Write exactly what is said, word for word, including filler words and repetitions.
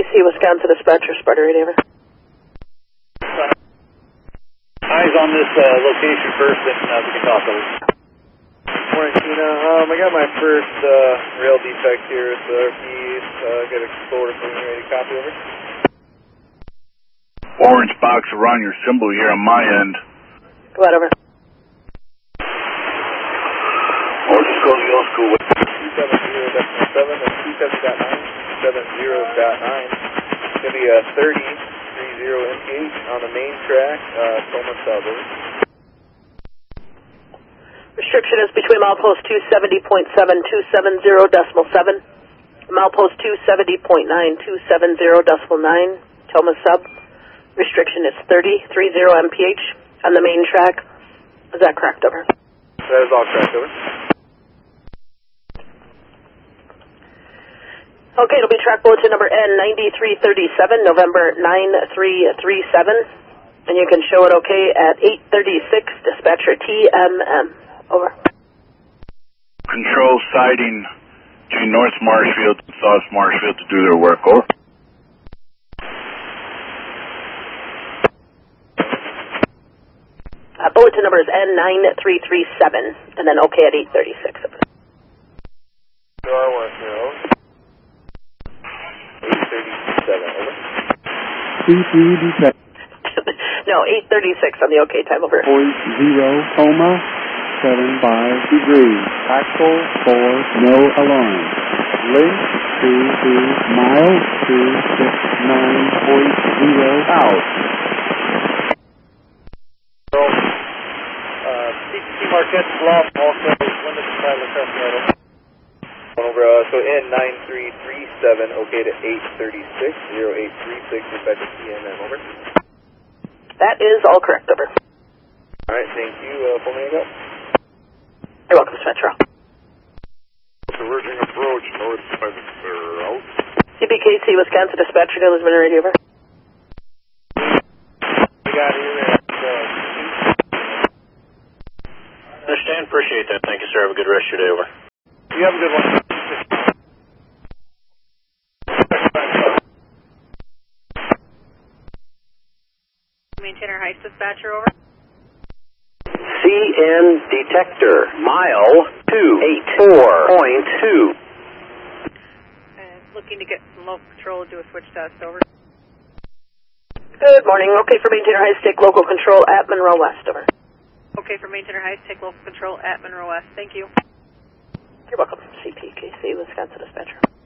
C, Wisconsin dispatcher, spreader radio over. Eyes on this uh, location first, and uh, we can talk over. Morning, Tina. Um, I got my first uh, rail defect here at the R P. Uh, got a forward from you. Ready to copy over? Orange box around your symbol here on my end. Go ahead, over. Orange School, Yellow School. two seven zero point seven and two seven point nine. two seven zero point nine. It's going to be a thirty, three zero M P H on the main track, uh, Toma Sub. Restriction is between milepost two seventy point seven, two seventy decimal seven, milepost two seventy point nine, two seventy decimal nine, Toma Sub. Restriction is thirty, three zero M P H on the main track. Is that correct, over? That is all correct, over. Okay, it'll be track bulletin number N ninety-three thirty-seven, November nine three three seven, and you can show it okay at eight thirty-six, dispatcher T M M. Over. Control sighting between North Marshfield and South Marshfield to do their work, over. Uh, bulletin number is N nine three three seven, and then okay at eight thirty-six. So I want to know. eight thirty-seven, over. C P detect. No, eight thirty-six on the okay time, over. Point zero, Toma, seven five degrees. Taxel four, no alarm. Link two two, mile two six nine point zero out. So, uh, C T C Marquette Bluff, also limited pilot test right over, uh, so N nine three three seven, okay to eight thirty-six, zero eight three six, dispatcher T M M, over. That is all correct, over. Alright, thank you, uh, full name up. You're welcome, dispatcher. Diverging approach, north by the route. C B K C, Wisconsin dispatcher, Lisbon radio, over. We got here at, uh, Understand, appreciate that. Thank you, sir. Have a good rest of your day, over. you have a good one. Maintainer Heights dispatcher, over. C N detector, mile two eight four point two. Uh, looking to get some local control to do a switch test, over. Good morning. Okay for maintainer Heights, take local control at Monroe West, over. Okay for Maintainer Heights, take local control at Monroe West. Thank you. You're welcome. C P K C, Wisconsin dispatcher.